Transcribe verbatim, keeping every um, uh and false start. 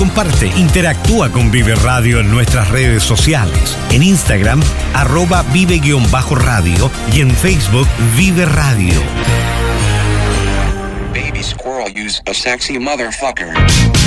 comparte, interactúa con Vive Radio en nuestras redes sociales. En Instagram, arroba vive-radio y en Facebook, Vive Radio. Baby squirrel use a sexy motherfucker.